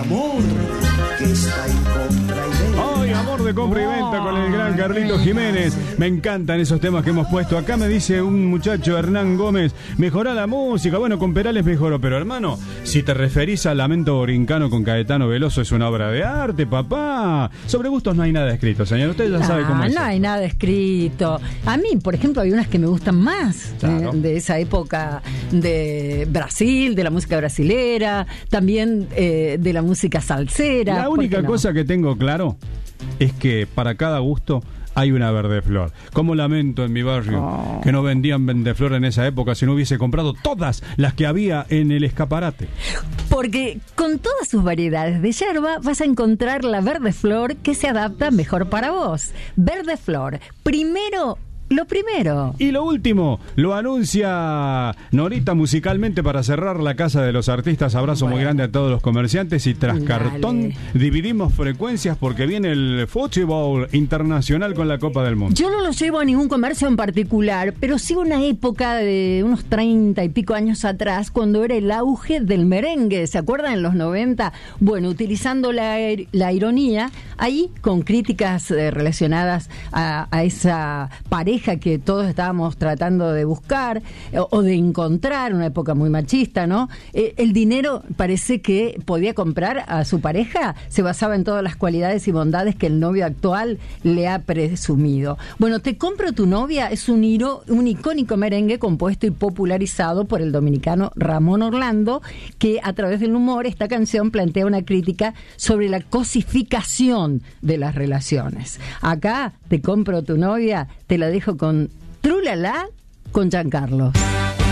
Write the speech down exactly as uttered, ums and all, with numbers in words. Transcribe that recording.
amor que está en compra y venta. ¡Ay, amor de compra y venta con el gran Carlitos Jiménez! Me encantan esos temas que hemos puesto. Acá me dice un muchacho, Hernán Gómez, mejorá la música. Bueno, con Perales mejoró, pero hermano, si te referís al Lamento Borincano con Caetano Veloso, es una obra de arte, papá. Sobre gustos no hay nada escrito, señor. Usted ya sabe cómo es. No hay nada escrito. A mí, por ejemplo, hay unas que me gustan más, Claro. eh, de esa época de Brasil, de la música brasilera, también eh, de la música salsera. La ¿por qué única no? cosa que tengo claro es que para cada gusto hay una verdeflor. Como lamento en mi barrio Oh. que no vendían vendeflor en esa época si no hubiese comprado todas las que había en el escaparate. Porque con todas sus variedades de yerba vas a encontrar la verde flor que se adapta mejor para vos. Verde flor, primero, lo primero. Y lo último, lo anuncia Norita musicalmente para cerrar la casa de los artistas. Abrazo Bueno. muy grande a todos los comerciantes y tras Dale. cartón dividimos frecuencias porque viene el fútbol internacional con la Copa del Mundo. Yo no lo llevo a ningún comercio en particular, pero sí una época de unos treinta y pico años atrás, cuando era el auge del merengue. ¿Se acuerdan? En los noventa. Bueno, utilizando la, la ironía, ahí con críticas eh, relacionadas a, a esa pareja que todos estábamos tratando de buscar o, o de encontrar, una época muy machista, ¿no? Eh, el dinero parece que podía comprar a su pareja, se basaba en todas las cualidades y bondades que el novio actual le ha presumido. Bueno, Te compro tu novia es un, iro, un icónico merengue compuesto y popularizado por el dominicano Ramón Orlando, que a través del humor esta canción plantea una crítica sobre la cosificación de las relaciones. Acá, Te compro tu novia, te la dejo con Trulala con Giancarlo.